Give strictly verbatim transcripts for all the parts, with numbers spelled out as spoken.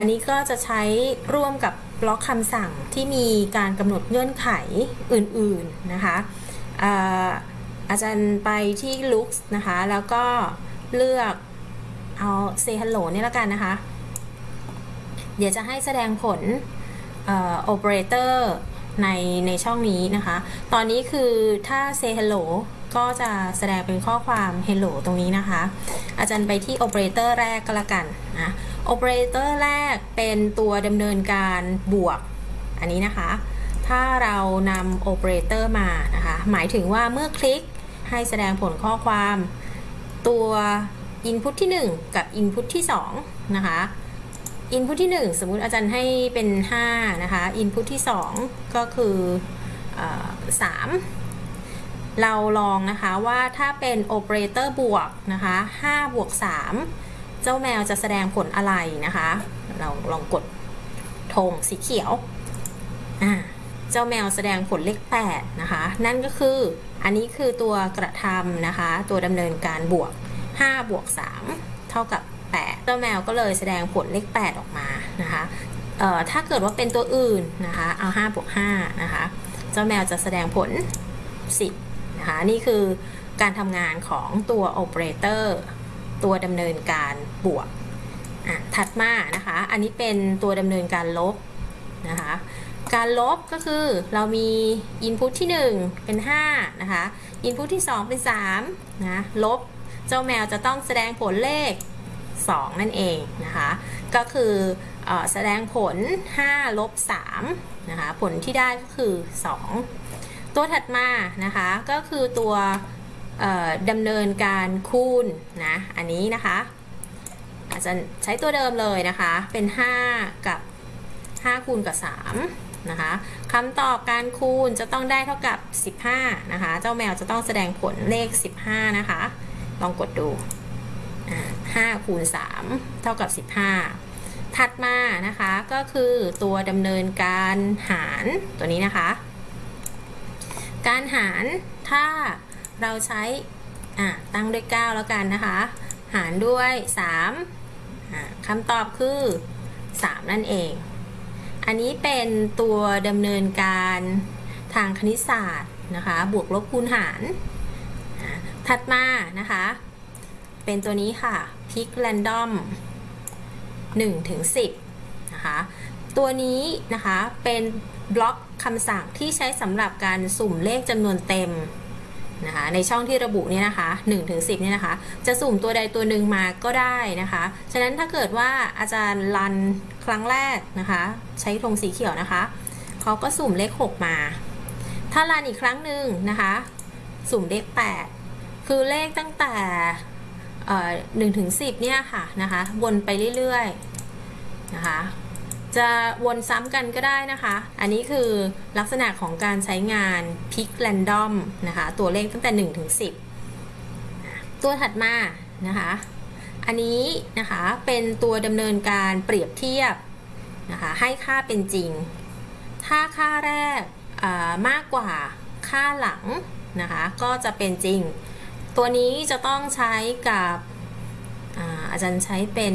อันนี้ก็จะใช้ร่วมกับบล็อกคำสั่งที่มีการกำหนดเงื่อนไขอื่นๆนะคะอาอาจารย์ไปที่ looks นะคะแล้วก็เลือกเอา say hello นี่แล้วกันนะคะเดี๋ยวจะให้แสดงผล operator ในในช่องนี้นะคะตอนนี้คือถ้า say hello ก็จะแสดงเป็นข้อความ hello ตรงนี้นะคะอาจารย์ไปที่ operator แรกก็แล้วกันนะ operator แรกเป็นตัวดำเนินการบวกอันนี้นะคะถ้าเรานำ operator มานะคะหมายถึงว่าเมื่อคลิกให้แสดงผลข้อความตัว input ที่หนึ่งกับ input ที่สองนะคะ input ที่หนึ่งสมมุติอาจารย์ให้เป็นห้านะคะ input ที่สองก็คือสามเราลองนะคะว่าถ้าเป็น operator บวกนะคะห้าบวกสามเจ้าแมวจะแสดงผลอะไรนะคะเราลองกดธงสีเขียวอ่าเจ้าแมวแสดงผลเลขแปดนะคะนั่นก็คืออันนี้คือตัวกระทำนะคะตัวดำเนินการบวกห้าบวกสามเท่ากับแปดเจ้าแมวก็เลยแสดงผลเลขแปดออกมานะคะเอ่อถ้าเกิดว่าเป็นตัวอื่นนะคะเอาห้าบวกห้านะคะเจ้าแมวจะแสดงผลสิบนะคะนี่คือการทำงานของตัว operator ตัวดำเนินการบวกอ่ะถัดมานะคะอันนี้เป็นตัวดำเนินการลบนะคะการลบก็คือเรามี input ที่หนึ่งเป็นห้านะคะ input ที่สองเป็นสามนะลบเจ้าแมวจะต้องแสดงผลเลขสองนั่นเองนะคะก็คือเอ่อแสดงผลห้าลบสามนะคะผลที่ได้ก็คือสองตัวถัดมานะคะก็คือตัวดำเนินการคูณนะอันนี้นะคะอาจจะใช้ตัวเดิมเลยนะคะเป็นห้ากับห้าคูณกับสามนะคะคำตอบการคูณจะต้องได้เท่ากับสิบห้านะคะเจ้าแมวจะต้องแสดงผลเลขสิบห้านะคะลองกดดูห้าคูณสามเท่ากับสิบห้าถัดมานะคะก็คือตัวดำเนินการหารตัวนี้นะคะการหารถ้าเราใช้ตั้งด้วยเก้าแล้วกันนะคะหารด้วยสามคำตอบคือสามนั่นเองอันนี้เป็นตัวดำเนินการทางคณิตศาสตร์นะคะบวกลบคูณหารถัดมานะคะเป็นตัวนี้ค่ะ pick random หนึ่งถึงสิบนะคะตัวนี้นะคะเป็นบล็อกคำสั่งที่ใช้สำหรับการสุ่มเลขจำนวนเต็มนะคะในช่องที่ระบุเนี่ยนะคะหนึ่งถึงสิบเนี่ยนะคะจะสุ่มตัวใดตัวหนึ่งมาก็ได้นะคะฉะนั้นถ้าเกิดว่าอาจารย์รันครั้งแรกนะคะใช้ธงสีเขียวนะคะเขาก็สุ่มเลขหกมาถ้ารันอีกครั้งหนึ่งนะคะสุ่มเลขแปดคือเลขตั้งแต่หนึ่งถึงสิบเนี่ยค่ะนะคะวนไปเรื่อยๆนะคะจะวนซ้ำกันก็ได้นะคะอันนี้คือลักษณะของการใช้งาน pick random นะคะตัวเลขตั้งแต่หนึ่งถึงสิบตัวถัดมานะคะอันนี้นะคะเป็นตัวดำเนินการเปรียบเทียบนะคะให้ค่าเป็นจริงถ้าค่าแรกมากกว่าค่าหลังนะคะก็จะเป็นจริงตัวนี้จะต้องใช้กับอาอาจารย์ใช้เป็น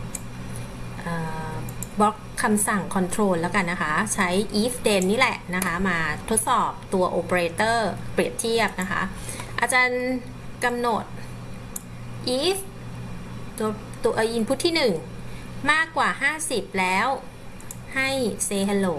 บล็อกคำสั่ง control แล้วกันนะคะใช้ if then นี่แหละนะคะมาทดสอบตัว operator เปรียบเทียบนะคะอาจารย์กำหนด if ตัวตัว input ที่หนึ่งมากกว่าห้าสิบแล้วให้ say hello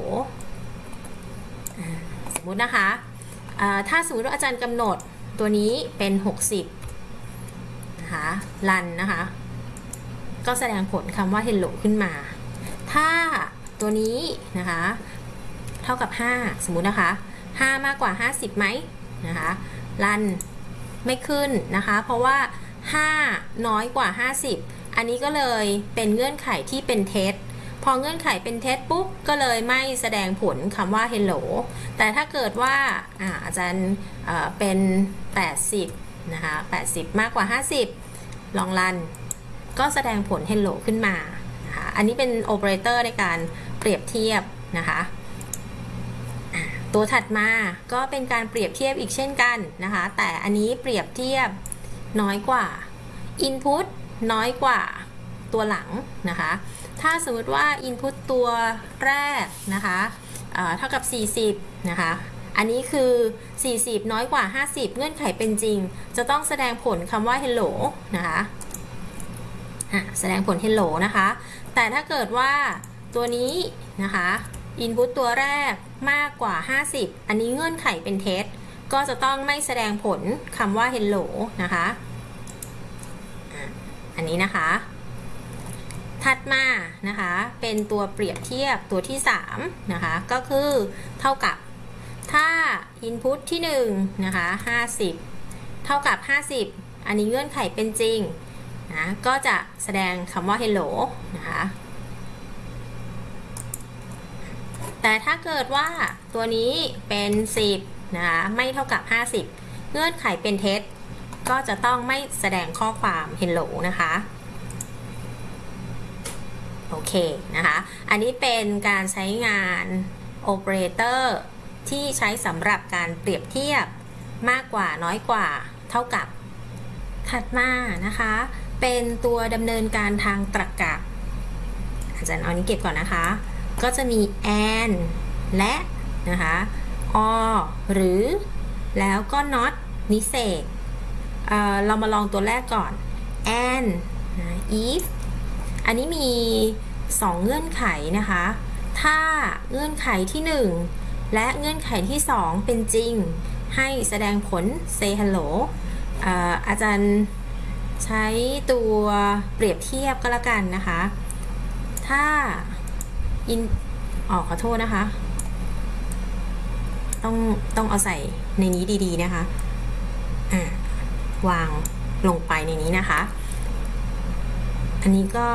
สมมุตินะคะถ้าสมมติว่าอาจารย์กำหนดตัวนี้เป็นหกสิบนะคะรันนะคะก็แสดงผลคำว่า hello ขึ้นมาถ้าตัวนี้นะคะเท่ากับห้าสมมุตินะคะห้ามากกว่าห้าสิบไหมนะคะรันไม่ขึ้นนะคะเพราะว่าห้าน้อยกว่าห้าสิบอันนี้ก็เลยเป็นเงื่อนไขที่เป็นเท็จพอเงื่อนไขเป็นเท็จปุ๊บก็เลยไม่แสดงผลคำว่า hello แต่ถ้าเกิดว่าอ่าอาจารย์เป็นแปดสิบนะคะแปดสิบมากกว่าห้าสิบลองรันก็แสดงผล hello ขึ้นมาอันนี้เป็นโอเปอเรเตอร์ในการเปรียบเทียบนะคะตัวถัดมาก็เป็นการเปรียบเทียบอีกเช่นกันนะคะแต่อันนี้เปรียบเทียบน้อยกว่า input น้อยกว่าตัวหลังนะคะถ้าสมมติว่า input ตัวแรกนะคะเท่ากับสี่สิบนะคะอันนี้คือสี่สิบน้อยกว่าห้าสิบเงื่อนไขเป็นจริงจะต้องแสดงผลคำว่า hello นะคะแสดงผล hello นะคะแต่ถ้าเกิดว่าตัวนี้นะคะ input ตัวแรกมากกว่าห้าสิบอันนี้เงื่อนไขเป็นเท็จก็จะต้องไม่แสดงผลคำว่า hello นะคะอันนี้นะคะถัดมานะคะเป็นตัวเปรียบเทียบตัวที่สามนะคะก็คือเท่ากับถ้า input ที่หนึ่งนะคะห้าสิบเท่ากับห้าสิบอันนี้เงื่อนไขเป็นจริงนะก็จะแสดงคำว่า hello นะคะแต่ถ้าเกิดว่าตัวนี้เป็นสิบนะคะไม่เท่ากับห้าสิบเงื่อนไขเป็นเท็จก็จะต้องไม่แสดงข้อความ hello นะคะโอเคนะคะอันนี้เป็นการใช้งานโอเปอเรเตอร์ที่ใช้สำหรับการเปรียบเทียบมากกว่าน้อยกว่าเท่ากับถัดมานะคะเป็นตัวดำเนินการทางตรรกะอาจารย์เอานี้เก็บก่อนนะคะก็จะมี and และนะคะ or หรือแล้วก็ not นิเศษ เอ่อ เรามาลองตัวแรกก่อน and if อันนี้มีสองเงื่อนไขนะคะถ้าเงื่อนไขที่หนึ่งและเงื่อนไขที่สองเป็นจริงให้แสดงผล say hello เอ่อ อาจารย์ใช้ตัวเปรียบเทียบก็แล้วกันนะคะถ้า in อ๋อขอโทษนะคะต้องต้องเอาใส่ในนี้ดีๆนะคะอ่าวางลงไปในนี้นะคะอันนี้ก็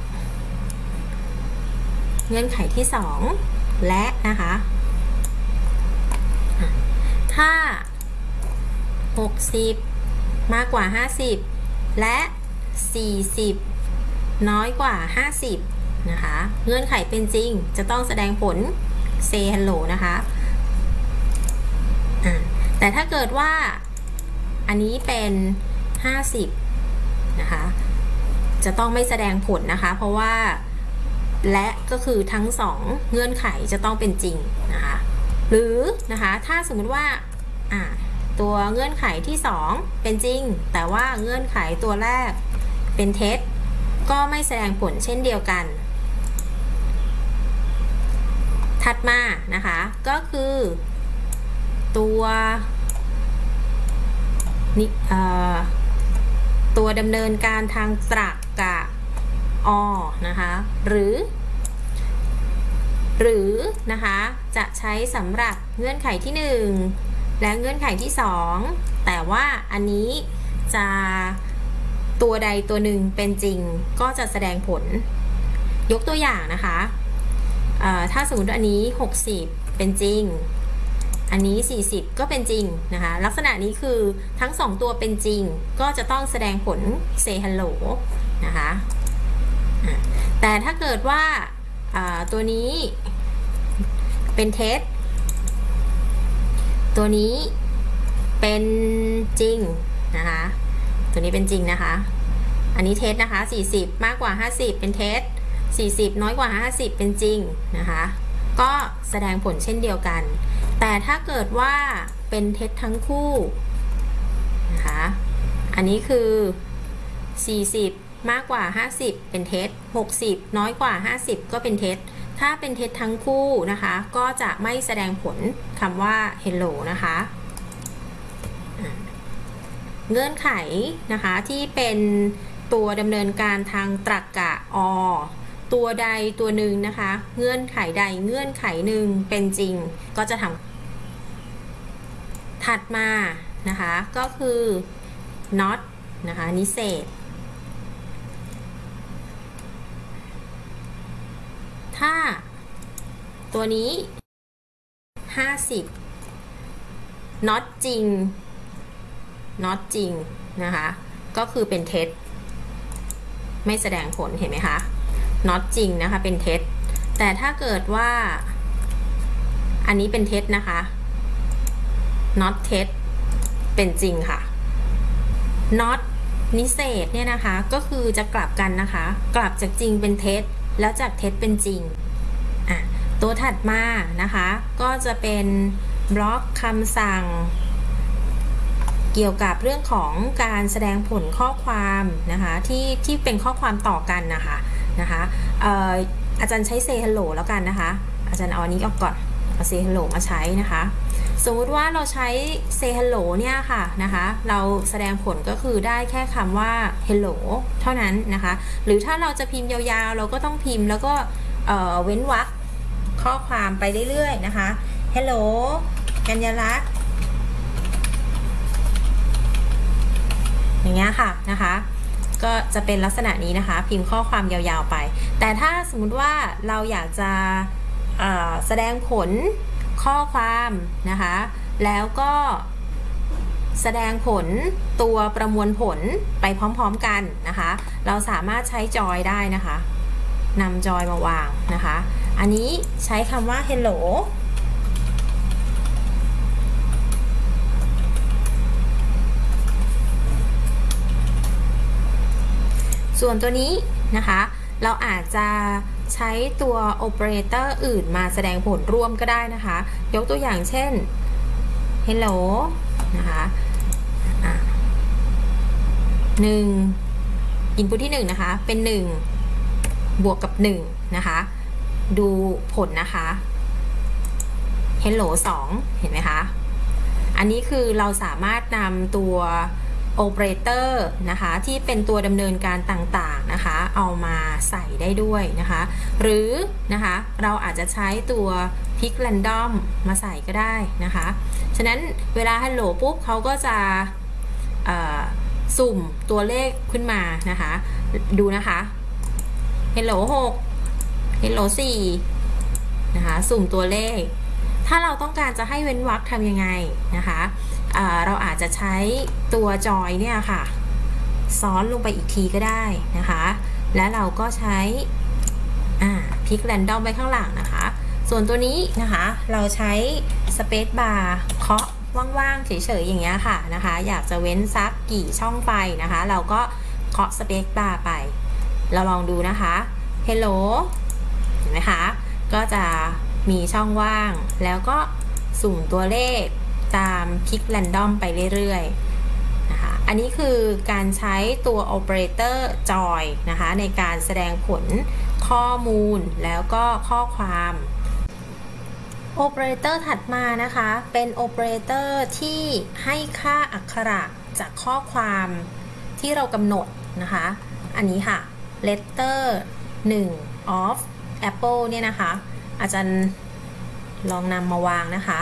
เงื่อนไขที่สองและนะคะถ้าหกสิบมากกว่าห้าสิบและสี่สิบน้อยกว่าห้าสิบนะคะเงื่อนไขเป็นจริงจะต้องแสดงผล say hello นะคะอ่าแต่ถ้าเกิดว่าอันนี้เป็นห้าสิบนะคะจะต้องไม่แสดงผลนะคะเพราะว่าและก็คือทั้งสองเงื่อนไขจะต้องเป็นจริงนะคะหรือนะคะถ้าสมมติว่าอ่าตัวเงื่อนไขที่สองเป็นจริงแต่ว่าเงื่อนไขตัวแรกเป็นเท็จก็ไม่แสดงผลเช่นเดียวกันถัดมานะคะก็คือตัวนี่เอ่อตัวดำเนินการทางตรรกะ or นะคะหรือหรือนะคะจะใช้สำหรับเงื่อนไขที่หนึ่งและเงื่อนไขที่สองแต่ว่าอันนี้จะตัวใดตัวหนึ่งเป็นจริงก็จะแสดงผลยกตัวอย่างนะคะถ้าสมมติอันนี้หกสิบเป็นจริงอันนี้สี่สิบก็เป็นจริงนะคะลักษณะนี้คือทั้งสองตัวเป็นจริงก็จะต้องแสดงผล say hello นะคะแต่ถ้าเกิดว่าตัวนี้เป็นเท็จตัวนี้เป็นจริงนะคะตัวนี้เป็นจริงนะคะอันนี้เท็จนะคะสี่สิบมากกว่าห้าสิบเป็นเท็จสี่สิบน้อยกว่าห้าสิบเป็นจริงนะคะก็แสดงผลเช่นเดียวกันแต่ถ้าเกิดว่าเป็นเท็จทั้งคู่นะคะอันนี้คือสี่สิบมากกว่าห้าสิบเป็นเท็จหกสิบน้อยกว่าห้าสิบก็เป็นเท็จถ้าเป็นเท็จทั้งคู่นะคะก็จะไม่แสดงผลคำว่า hello นะคะเงื่อนไขนะคะที่เป็นตัวดำเนินการทางตรรกะ or ตัวใดตัวหนึ่งนะคะเงื่อนไขใดเงื่อนไขหนึ่งเป็นจริงก็จะทำถัดมานะคะก็คือ not นะคะนิเศษถ้าตัวนี้ห้าสิบ not จริง not จริงนะคะก็คือเป็นเท็จไม่แสดงผลเห็นไหมคะ not จริงนะคะเป็นเท็จแต่ถ้าเกิดว่าอันนี้เป็นเท็จนะคะ not เท็จเป็นจริงค่ะ not นิเศษเนี่ยนะคะก็คือจะกลับกันนะคะกลับจากจริงเป็นเท็จแล้วจากเท็จเป็นจริงอ่ะตัวถัดมานะคะก็จะเป็นบล็อกคำสั่งเกี่ยวกับเรื่องของการแสดงผลข้อความนะคะที่ที่เป็นข้อความต่อกันนะคะนะคะเอ่ออาจารย์ใช้ say hello แล้วกันนะคะอาจารย์เอาอันนี้ออกก่อนเอา say hello มาใช้นะคะสมมุติว่าเราใช้ say hello เนี่ยค่ะนะคะเราแสดงผลก็คือได้แค่คำว่า hello เท่านั้นนะคะหรือถ้าเราจะพิมพ์ยาวๆเราก็ต้องพิมพ์แล้วก็เอ่อเว้นวรรคข้อความไปเรื่อยๆนะคะ hello กัญญาลักษณ์อย่างเงี้ยค่ะนะคะก็จะเป็นลักษณะนี้นะคะพิมพ์ข้อความยาวๆไปแต่ถ้าสมมุติว่าเราอยากจะแสดงผลข้อความนะคะแล้วก็แสดงผลตัวประมวลผลไปพร้อมๆกันนะคะเราสามารถใช้จอยได้นะคะนำจอยมาวางนะคะอันนี้ใช้คำว่า helloส่วนตัวนี้นะคะเราอาจจะใช้ตัวโอเปอเรเตอร์อื่นมาแสดงผลร่วมก็ได้นะคะยกตัวอย่างเช่น hello นะคะหนึ่ง input ที่หนึ่งนะคะเป็นหนึ่งบวกกับหนึ่งนะคะดูผลนะคะ hello สองเห็นไหมคะอันนี้คือเราสามารถนำตัวโอเปอเรเตอร์นะคะที่เป็นตัวดำเนินการต่างๆนะคะเอามาใส่ได้ด้วยนะคะหรือนะคะเราอาจจะใช้ตัว pick random มาใส่ก็ได้นะคะฉะนั้นเวลา hello ปุ๊บเขาก็จะสุ่มตัวเลขขึ้นมานะคะดูนะคะ hello หก hello สี่นะคะสุ่มตัวเลขถ้าเราต้องการจะให้เว้นวรรคทำยังไงนะคะเราอาจจะใช้ตัวจอยเนี่ยค่ะซ้อนลงไปอีกทีก็ได้นะคะและเราก็ใช้พลิกแรนดอมไปข้างหลังนะคะส่วนตัวนี้นะคะเราใช้สเปซบาร์เคาะว่างๆเฉยๆอย่างเงี้ยค่ะนะคะอยากจะเว้นสักกี่ช่องไปนะคะเราก็เคาะสเปซบาร์ไปเราลองดูนะคะ hello เห็นไหมคะก็จะมีช่องว่างแล้วก็สุ่มตัวเลขตามคลิกแรนดอมไปเรื่อยๆนะคะอันนี้คือการใช้ตัวโอเปอเรเตอร์จอยนะคะในการแสดงผลข้อมูลแล้วก็ข้อความโอเปอเรเตอร์ถัดมานะคะเป็นโอเปอเรเตอร์ที่ให้ค่าอักขระจากข้อความที่เรากำหนดนะคะอันนี้ค่ะ letter หนึ่ง of apple เนี่ยนะคะอาจารย์ลองนำมาวางนะคะ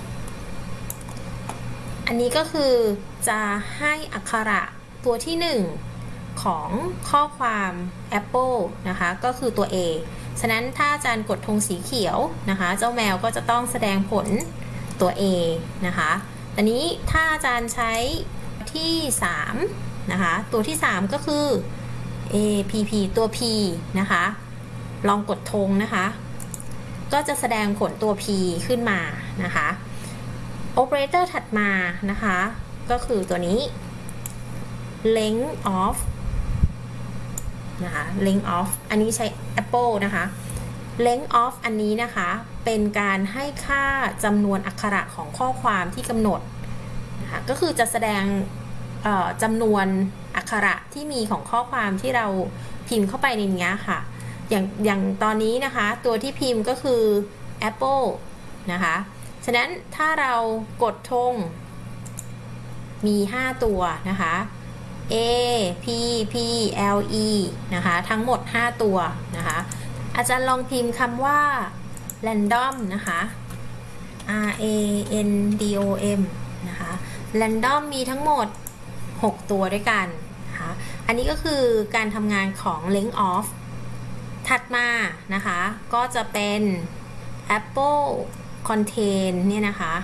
อันนี้ก็คือจะให้อักขระตัวที่หนึ่งของข้อความ Apple นะคะก็คือตัว A ฉะนั้นถ้าอาจารย์กดธงสีเขียวนะคะเจ้าแมวก็จะต้องแสดงผลตัว A นะคะตอนนี้ถ้าอาจารย์ใช้ที่สามนะคะตัวที่สามก็คือ A P P ตัว P นะคะลองกดธงนะคะก็จะแสดงผลตัว P ขึ้นมานะคะโอเปอเรเตอร์ถัดมานะคะก็คือตัวนี้ length of นะคะ length of อันนี้ใช้ Apple นะคะ length of อันนี้นะคะเป็นการให้ค่าจำนวนอักขระของข้อความที่กำหนดนะคะก็คือจะแสดงจำนวนอักขระที่มีของข้อความที่เราพิมพ์เข้าไปในนี้ค่ะอย่างอย่างตอนนี้นะคะตัวที่พิมพ์ก็คือ Apple นะคะฉะนั้นถ้าเรากดธงมีห้าตัวนะคะ A P P L E นะคะทั้งหมดห้าตัวนะคะอาจารย์ลองพิมพ์คำว่า random นะคะ R A N D O M นะคะ random มีทั้งหมดหกตัวด้วยกันนะคะอันนี้ก็คือการทำงานของ length of ถัดมานะคะก็จะเป็น Apple contain เนี่ยนะคะ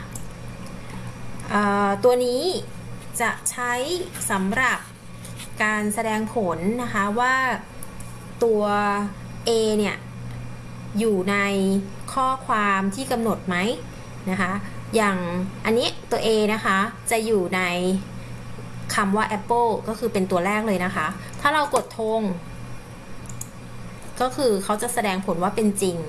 ตัวนี้จะใช้สำหรับการแสดงผลนะคะว่าตัว A เนี่ยอยู่ในข้อความที่กำหนดไหมนะคะอย่างอันนี้ตัว A นะคะจะอยู่ในคำว่า Apple ก็คือเป็นตัวแรกเลยนะคะถ้าเรากดธงก็คือเขาจะแสดงผลว่าเป็นจริง